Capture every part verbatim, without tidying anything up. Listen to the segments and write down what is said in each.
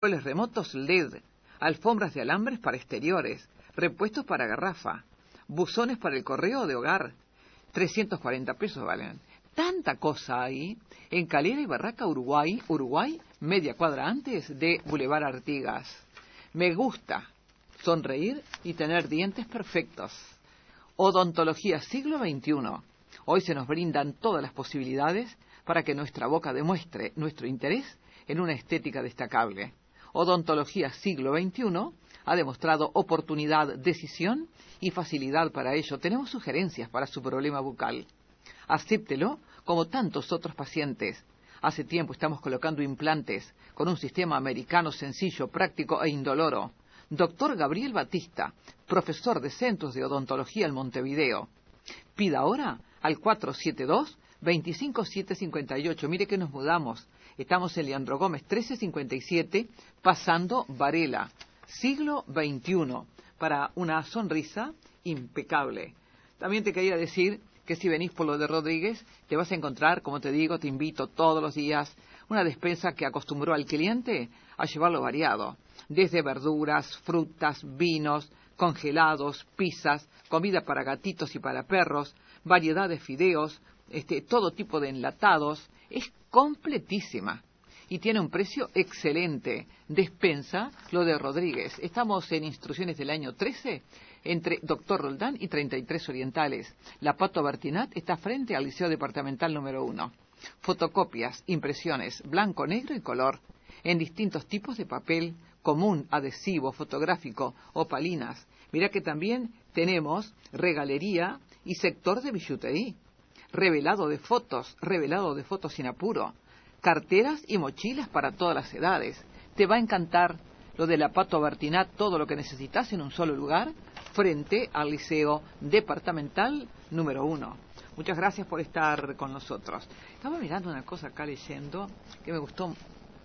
Controles remotos L E D, alfombras de alambres para exteriores, repuestos para garrafa, buzones para el correo de hogar. trescientos cuarenta pesos valen. Tanta cosa hay en Calera y Barraca, Uruguay, Uruguay, media cuadra antes de Boulevard Artigas. Me gusta sonreír y tener dientes perfectos. Odontología siglo veintiuno. Hoy se nos brindan todas las posibilidades para que nuestra boca demuestre nuestro interés en una estética destacable. Odontología siglo veintiuno ha demostrado oportunidad, decisión y facilidad para ello. Tenemos sugerencias para su problema bucal. Acéptelo como tantos otros pacientes. Hace tiempo estamos colocando implantes con un sistema americano sencillo, práctico e indoloro. Doctor Gabriel Batista, profesor de Centros de Odontología en Montevideo. Pida ahora al cuatro siete dos, dos cinco siete cinco ocho. Mire que nos mudamos. Estamos en Leandro Gómez trece cincuenta y siete, pasando Varela. Siglo veintiuno, para una sonrisa impecable. También te quería decir que si venís por lo de Rodríguez, te vas a encontrar, como te digo, te invito todos los días, una despensa que acostumbró al cliente a llevarlo variado. Desde verduras, frutas, vinos, congelados, pizzas, comida para gatitos y para perros, variedad de fideos, este, todo tipo de enlatados. Es completísima y tiene un precio excelente. Despensa lo de Rodríguez. Estamos en instrucciones del año trece, entre Doctor Roldán y treinta y tres Orientales. La Pato Bertinat está frente al Liceo Departamental número uno. Fotocopias, impresiones, blanco, negro y color, en distintos tipos de papel, común, adhesivo, fotográfico, opalinas. Mirá que también tenemos regalería y sector de billutería. Revelado de fotos, revelado de fotos sin apuro, carteras y mochilas para todas las edades. Te va a encantar lo de la Pato Bertinat, todo lo que necesitas en un solo lugar, frente al Liceo Departamental número uno. Muchas gracias por estar con nosotros. Estaba mirando una cosa acá leyendo que me gustó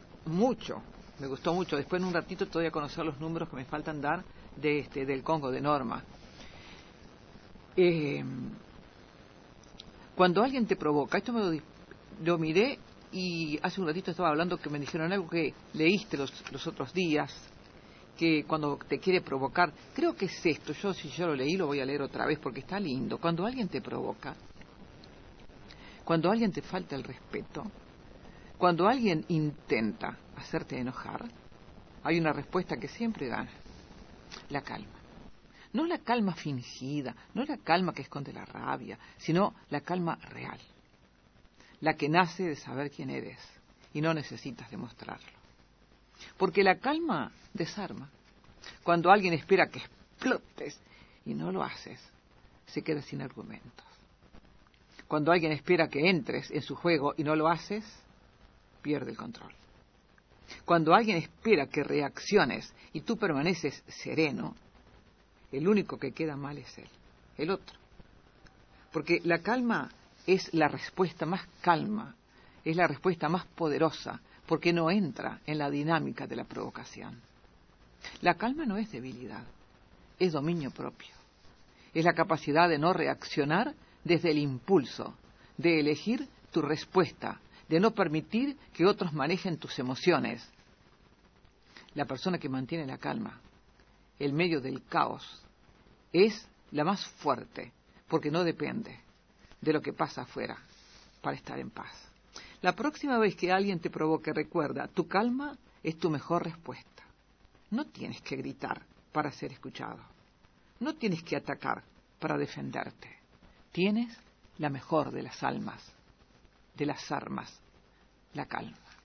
mucho, me gustó mucho. Después en un ratito te voy a conocer los números que me faltan dar de este, del Congo de Norma. Eh... Cuando alguien te provoca, esto me lo, lo miré y hace un ratito estaba hablando que me dijeron algo que leíste los, los otros días, que cuando te quiere provocar, creo que es esto, yo si yo lo leí lo voy a leer otra vez porque está lindo. Cuando alguien te provoca, cuando alguien te falta el respeto, cuando alguien intenta hacerte enojar, hay una respuesta que siempre gana: la calma. No la calma fingida, no la calma que esconde la rabia, sino la calma real, la que nace de saber quién eres y no necesitas demostrarlo. Porque la calma desarma. Cuando alguien espera que explotes y no lo haces, se queda sin argumentos. Cuando alguien espera que entres en su juego y no lo haces, pierde el control. Cuando alguien espera que reacciones y tú permaneces sereno, el único que queda mal es él, el otro. Porque la calma es la respuesta más calma, es la respuesta más poderosa, porque no entra en la dinámica de la provocación. La calma no es debilidad, es dominio propio. Es la capacidad de no reaccionar desde el impulso, de elegir tu respuesta, de no permitir que otros manejen tus emociones. La persona que mantiene la calma en medio del caos es la más fuerte, porque no depende de lo que pasa afuera para estar en paz. La próxima vez que alguien te provoque, recuerda, tu calma es tu mejor respuesta. No tienes que gritar para ser escuchado. No tienes que atacar para defenderte. Tienes la mejor de las almas, de las armas, la calma.